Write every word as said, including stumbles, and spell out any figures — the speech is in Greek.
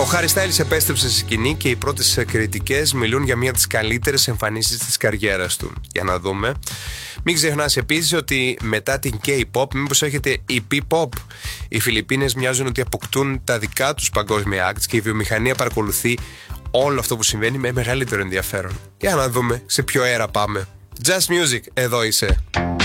Harry Styles επέστρεψε στη σκηνή και οι πρώτες κριτικές μιλούν για μία από τις καλύτερες εμφανίσεις της καριέρας του. Για να δούμε. Μην ξεχνάς επίσης ότι μετά την K-pop, μήπως έχετε η P-pop. Οι Φιλιππίνες μοιάζουν ότι αποκτούν τα δικά τους παγκόσμια acts και η βιομηχανία παρακολουθεί όλο αυτό που συμβαίνει με μεγαλύτερο ενδιαφέρον. Για να δούμε σε ποιο αέρα πάμε. Just Music, εδώ είσαι.